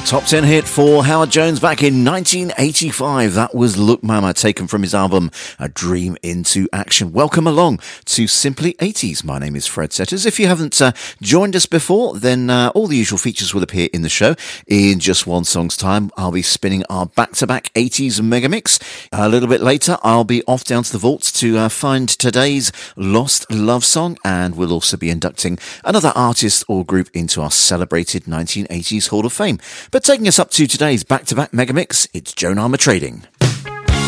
Top 10 hit for Howard Jones back in 1985. That was Look Mama, taken from his album A Dream into Action. Welcome along to Simply 80s. My name is Fred Setters. If you haven't joined us before, then all the usual features will appear in the show. In just one song's time, I'll be spinning our back-to-back 80s mega mix. A little bit later, I'll be off down to the vaults to find today's lost love song, and we'll also be inducting another artist or group into our celebrated 1980s Hall of Fame. But taking us up to today's back-to-back mega mix, it's Joan Armour Trading.